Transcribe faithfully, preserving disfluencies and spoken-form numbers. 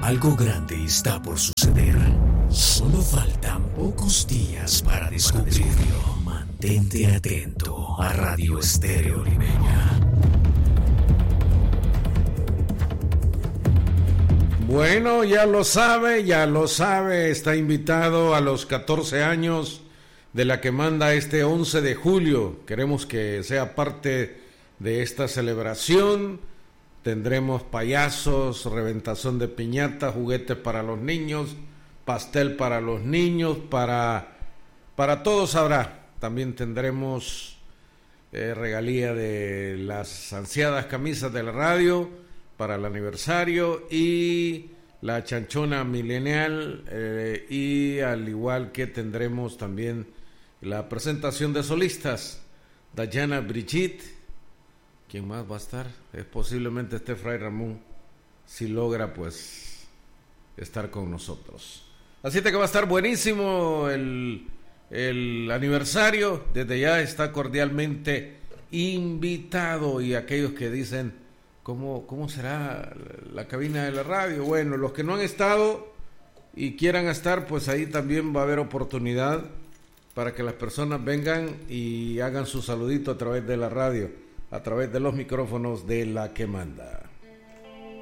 Algo grande está por suceder. Solo faltan pocos días para descubrirlo. Mantente atento a Radio Estéreo Limeña. Bueno, ya lo sabe, ya lo sabe, está invitado a los catorce años de la que manda este once de julio. Queremos que sea parte de esta celebración. Tendremos payasos, reventación de piñata, juguetes para los niños, pastel para los niños, para, para todos habrá. También tendremos eh, regalía de las ansiadas camisas de la radio para el aniversario y la chanchona milenial, eh, y al igual que tendremos también la presentación de solistas, Dayana Brigitte. ¿Quién más va a estar? Es posiblemente este Fray Ramón, si logra pues estar con nosotros. Así que va a estar buenísimo el, el aniversario. Desde ya está cordialmente invitado. Y aquellos que dicen, ¿cómo, cómo será la cabina de la radio? Bueno, los que no han estado y quieran estar, pues ahí también va a haber oportunidad para que las personas vengan y hagan su saludito a través de la radio, a través de los micrófonos de La que Manda.